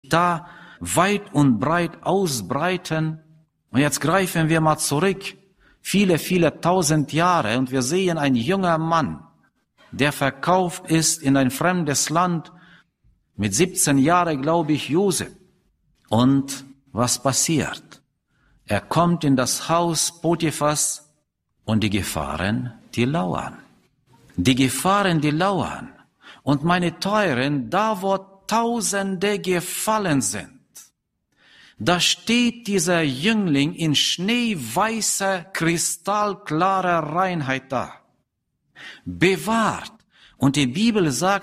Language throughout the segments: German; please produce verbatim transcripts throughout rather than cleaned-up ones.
da weit und breit ausbreiten. Und jetzt greifen wir mal zurück, viele, viele tausend Jahre, und wir sehen einen jungen Mann, der verkauft ist in ein fremdes Land, mit siebzehn Jahren, glaube ich, Josef. Und was passiert? Er kommt in das Haus Potiphas und die Gefahren, die lauern. Die Gefahren, die lauern. Und meine Teuren, da wo Tausende gefallen sind, da steht dieser Jüngling in schneeweißer, kristallklarer Reinheit da. Bewahrt. Und die Bibel sagt,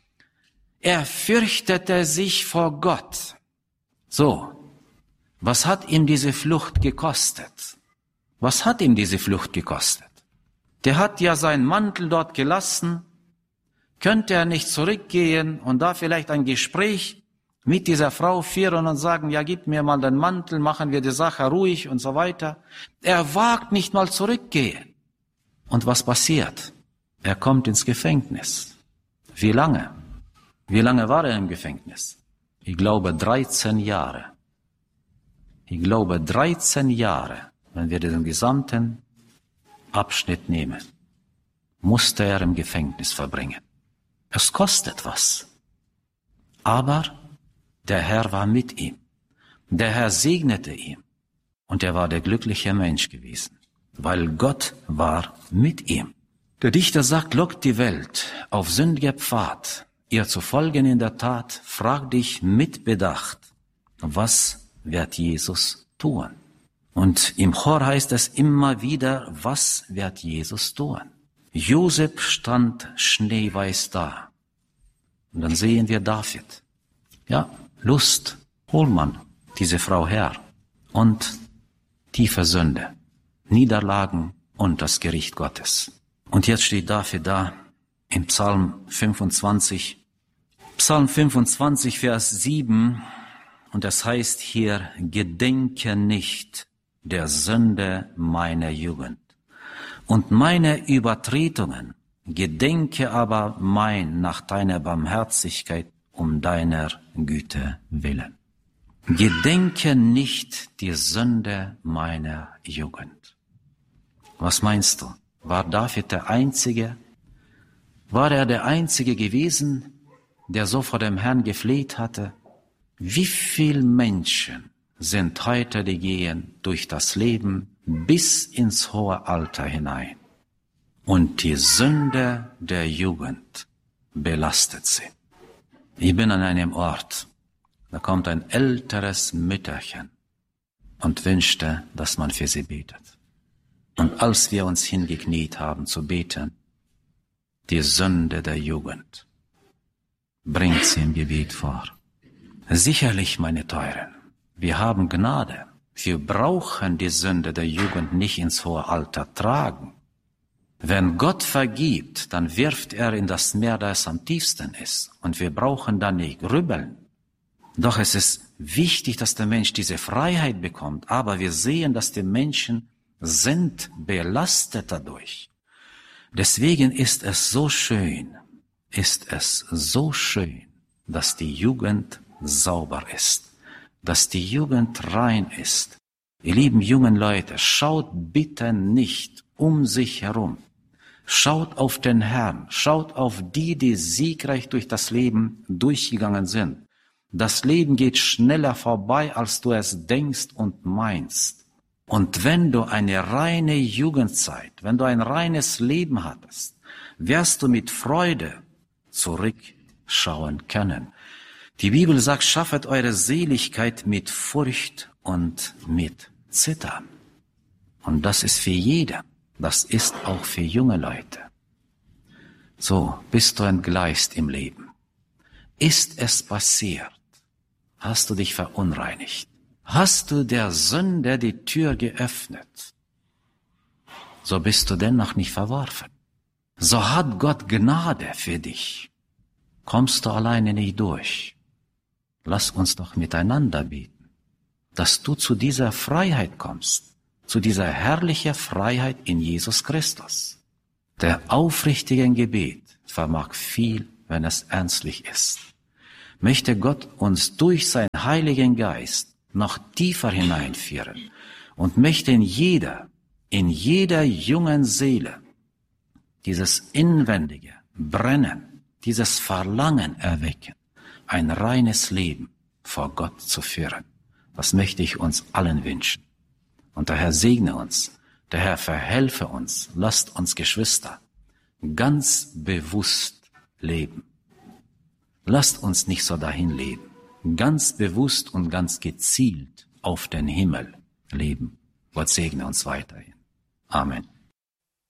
er fürchtete sich vor Gott. So, was hat ihm diese Flucht gekostet? Was hat ihm diese Flucht gekostet? Der hat ja seinen Mantel dort gelassen. Könnte er nicht zurückgehen und da vielleicht ein Gespräch mit dieser Frau führen und sagen, ja, gib mir mal den Mantel, machen wir die Sache ruhig und so weiter. Er wagt nicht mal zurückgehen. Und was passiert? Er kommt ins Gefängnis. Wie lange? Wie lange war er im Gefängnis? Ich glaube dreizehn Jahre. Ich glaube dreizehn Jahre, wenn wir den gesamten Abschnitt nehmen, musste er im Gefängnis verbringen. Es kostet was. Aber der Herr war mit ihm. Der Herr segnete ihn. Und er war der glückliche Mensch gewesen, weil Gott war mit ihm. Der Dichter sagt, lockt die Welt auf sündiger Pfad, ihr zu folgen in der Tat, frag dich mit Bedacht, was wird Jesus tun? Und im Chor heißt es immer wieder, was wird Jesus tun? Josef stand schneeweiß da. Und dann sehen wir David. Ja, Lust, hol man diese Frau her. Und tiefe Sünde, Niederlagen und das Gericht Gottes. Und jetzt steht David da im Psalm fünfundzwanzig. Psalm fünfundzwanzig, Vers sieben. Und das heißt hier, gedenke nicht der Sünde meiner Jugend und meine Übertretungen, gedenke aber mein nach deiner Barmherzigkeit um deiner Güte willen. Gedenke nicht die Sünde meiner Jugend. Was meinst du? War David der Einzige? War er der Einzige gewesen, der so vor dem Herrn gefleht hatte? Wie viele Menschen sind heute, die gehen durch das Leben bis ins hohe Alter hinein. Und die Sünde der Jugend belastet sie. Ich bin an einem Ort, da kommt ein älteres Mütterchen und wünschte, dass man für sie betet. Und als wir uns hingekniet haben zu beten, die Sünde der Jugend bringt sie im Gebet vor. Sicherlich, meine Teuren, wir haben Gnade. Wir brauchen die Sünde der Jugend nicht ins hohe Alter tragen. Wenn Gott vergibt, dann wirft er in das Meer, das am tiefsten ist. Und wir brauchen da nicht grübeln. Doch es ist wichtig, dass der Mensch diese Freiheit bekommt. Aber wir sehen, dass die Menschen sind belastet dadurch. Deswegen ist es so schön, ist es so schön, dass die Jugend sauber ist. Dass die Jugend rein ist. Ihr lieben jungen Leute, schaut bitte nicht um sich herum. Schaut auf den Herrn, schaut auf die, die siegreich durch das Leben durchgegangen sind. Das Leben geht schneller vorbei, als du es denkst und meinst. Und wenn du eine reine Jugendzeit, wenn du ein reines Leben hattest, wirst du mit Freude zurückschauen können. Die Bibel sagt, schaffet eure Seligkeit mit Furcht und mit Zittern. Und das ist für jeden. Das ist auch für junge Leute. So, bist du entgleist im Leben? Ist es passiert? Hast du dich verunreinigt? Hast du der Sünde die Tür geöffnet? So bist du dennoch nicht verworfen. So hat Gott Gnade für dich. Kommst du alleine nicht durch? Lass uns doch miteinander beten, dass du zu dieser Freiheit kommst, zu dieser herrlichen Freiheit in Jesus Christus. Der aufrichtigen Gebet vermag viel, wenn es ernstlich ist. Möchte Gott uns durch seinen Heiligen Geist noch tiefer hineinführen und möchte in jeder, in jeder jungen Seele dieses inwendige Brennen, dieses Verlangen erwecken, ein reines Leben vor Gott zu führen. Das möchte ich uns allen wünschen. Und der Herr segne uns, der Herr verhelfe uns, lasst uns Geschwister ganz bewusst leben. Lasst uns nicht so dahin leben, ganz bewusst und ganz gezielt auf den Himmel leben. Gott segne uns weiterhin. Amen.